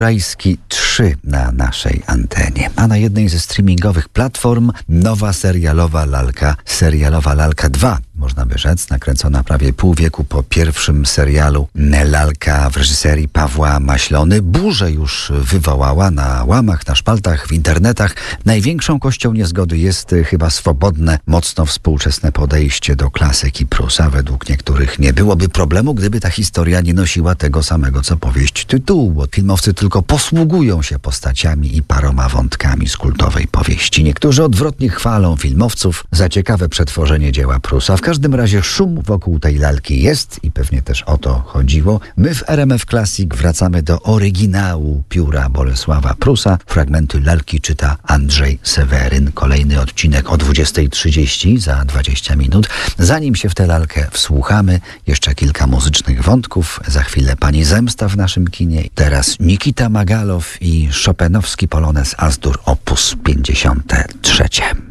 Rajski 3 na naszej antenie. A na jednej ze streamingowych platform nowa serialowa lalka 2, można by rzec, nakręcona prawie pół wieku po pierwszym serialu. Lalka w reżyserii Pawła Maślony burzę już wywołała na łamach, na szpaltach, w internetach. Największą kością niezgody jest chyba swobodne, mocno współczesne podejście do klasyki Prusa. Według niektórych nie byłoby problemu, gdyby ta historia nie nosiła tego samego co powieść tytułu, bo filmowcy tylko posługują się postaciami i paroma wątkami z kultowej powieści. Niektórzy odwrotnie chwalą filmowców za ciekawe przetworzenie dzieła Prusa. W każdym razie szum wokół tej lalki jest i pewnie też o to chodziło. My w RMF Classic wracamy do oryginału pióra Bolesława Prusa. Fragmenty lalki czyta Andrzej Seweryn. Kolejny odcinek o 20:30 za 20 minut. Zanim się w tę lalkę wsłuchamy, jeszcze kilka muzycznych wątków. Za chwilę Pani Zemsta w naszym kinie. Teraz Nikita Magalow i chopinowski polonez As-dur op. 53.